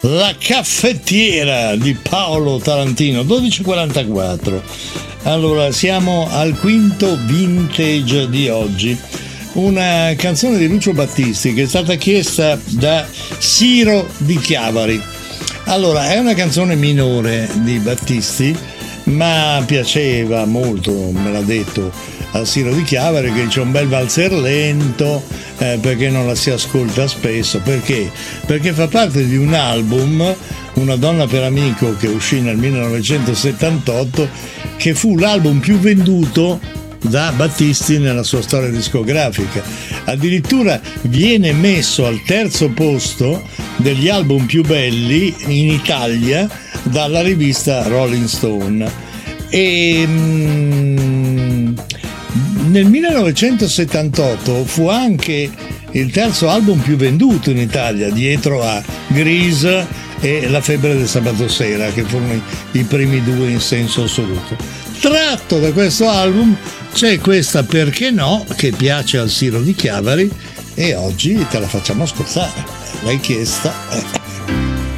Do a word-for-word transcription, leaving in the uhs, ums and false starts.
La caffettiera di Paolo Tarantino, dodici e quarantaquattro. Allora, siamo al quinto vintage di oggi. Una canzone di Lucio Battisti che è stata chiesta da Siro di Chiavari. Allora, è una canzone minore di Battisti, ma piaceva molto, me l'ha detto a Siro di Chiavari, che c'è un bel valzer lento, eh, perché non la si ascolta spesso. Perché? Perché fa parte di un album, Una donna per amico, che uscì nel millenovecentosettantotto, che fu l'album più venduto da Battisti nella sua storia discografica. Addirittura viene messo al terzo posto degli album più belli in Italia dalla rivista Rolling Stone. E mm, nel millenovecentosettantotto fu anche il terzo album più venduto in Italia, dietro a Grease e La febbre del sabato sera, che furono i, i primi due in senso assoluto. Tratto da questo album c'è questa Perché no, che piace al Siro di Chiavari, e oggi te la facciamo ascoltare. L'hai chiesta. Eh.